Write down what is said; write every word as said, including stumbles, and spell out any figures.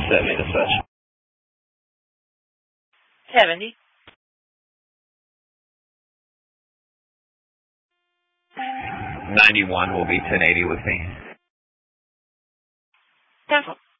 Set me to such. seventy. ninety-one will be ten eighty with me. Cancel.